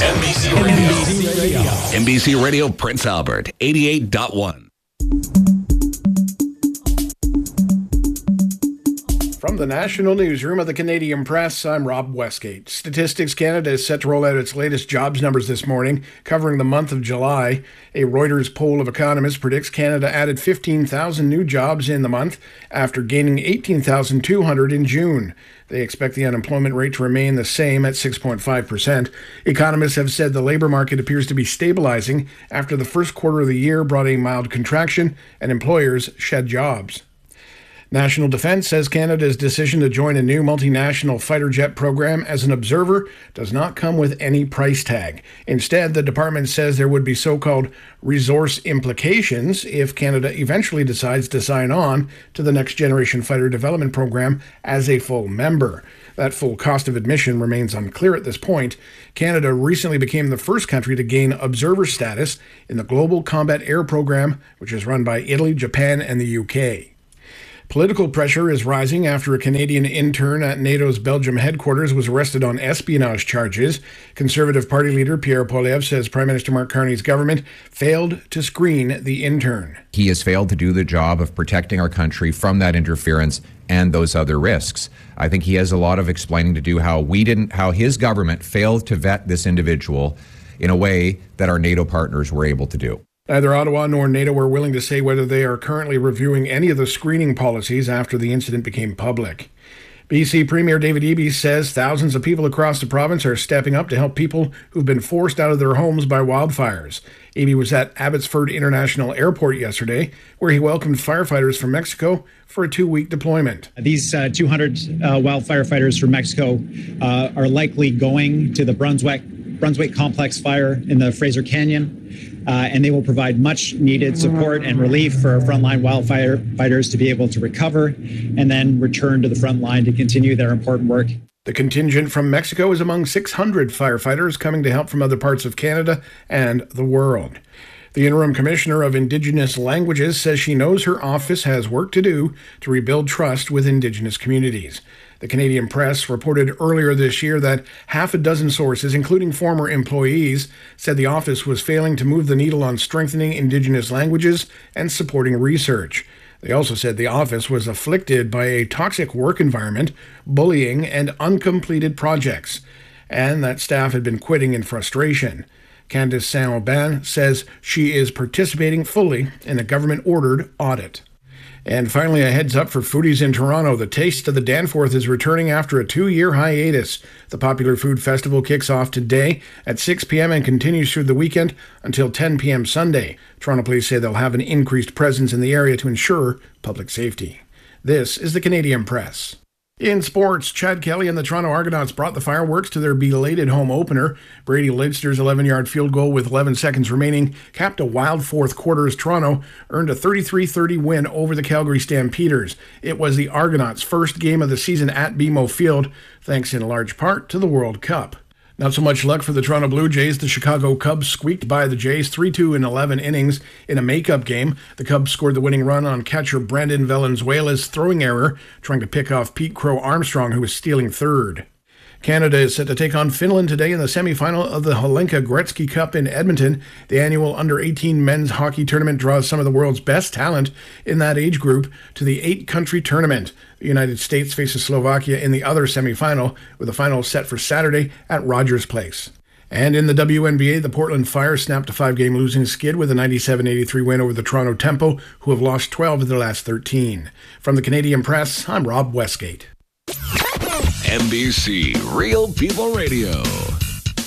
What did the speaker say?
NBC Radio. NBC Radio Prince Albert, 88.1. From the National Newsroom of the Canadian Press, I'm Rob Westgate. Statistics Canada is set to roll out its latest jobs numbers this morning, covering the month of July. A Reuters poll of economists predicts Canada added 15,000 new jobs in the month after gaining 18,200 in June. They expect the unemployment rate to remain the same at 6.5%. Economists have said the labor market appears to be stabilizing after the first quarter of the year brought a mild contraction and employers shed jobs. National Defence says Canada's decision to join a new multinational fighter jet program as an observer does not come with any price tag. Instead, the department says there would be so-called resource implications if Canada eventually decides to sign on to the Next Generation Fighter Development Program as a full member. That full cost of admission remains unclear at this point. Canada recently became the first country to gain observer status in the Global Combat Air Program, which is run by Italy, Japan, and the UK. Political pressure is rising after a Canadian intern at NATO's Belgium headquarters was arrested on espionage charges. Conservative Party leader Pierre Poilievre says Prime Minister Mark Carney's government failed to screen the intern. He has failed to do the job of protecting our country from that interference and those other risks. I think he has a lot of explaining to do how his government failed to vet this individual in a way that our NATO partners were able to do. Neither Ottawa nor NATO were willing to say whether they are currently reviewing any of the screening policies after the incident became public. BC Premier David Eby says thousands of people across the province are stepping up to help people who've been forced out of their homes by wildfires. Eby was at Abbotsford International Airport yesterday, where he welcomed firefighters from Mexico for a 2-week deployment. These 200 wildfire fighters from Mexico are likely going to the Brunswick Complex fire in the Fraser Canyon, and they will provide much needed support and relief for our frontline wildfire fighters to be able to recover and then return to the front line to continue their important work. The contingent from Mexico is among 600 firefighters coming to help from other parts of Canada and the world. The interim commissioner of Indigenous Languages says she knows her office has work to do to rebuild trust with Indigenous communities. The Canadian Press reported earlier this year that half a dozen sources, including former employees, said the office was failing to move the needle on strengthening Indigenous languages and supporting research. They also said the office was afflicted by a toxic work environment, bullying, and uncompleted projects, and that staff had been quitting in frustration. Candice Saint-Aubin says she is participating fully in a government-ordered audit. And finally, a heads up for foodies in Toronto. The Taste of the Danforth is returning after a 2-year hiatus. The popular food festival kicks off today at 6 p.m. and continues through the weekend until 10 p.m. Sunday. Toronto police say they'll have an increased presence in the area to ensure public safety. This is the Canadian Press. In sports, Chad Kelly and the Toronto Argonauts brought the fireworks to their belated home opener. Brady Lidster's 11-yard field goal with 11 seconds remaining capped a wild fourth quarter as Toronto earned a 33-30 win over the Calgary Stampeders. It was the Argonauts' first game of the season at BMO Field, thanks in large part to the World Cup. Not so much luck for the Toronto Blue Jays. The Chicago Cubs squeaked by the Jays 3-2 in 11 innings in a makeup game. The Cubs scored the winning run on catcher Brandon Valenzuela's throwing error, trying to pick off Pete Crow Armstrong, who was stealing third. Canada is set to take on Finland today in the semifinal of the Helenka Gretzky Cup in Edmonton. The annual under-18 men's hockey tournament draws some of the world's best talent in that age group to the 8-country tournament. The United States faces Slovakia in the other semifinal, with the final set for Saturday at Rogers Place. And in the WNBA, the Portland Fire snapped a 5-game losing skid with a 97-83 win over the Toronto Tempo, who have lost 12 of their last 13. From the Canadian Press, I'm Rob Westgate. NBC Real People Radio.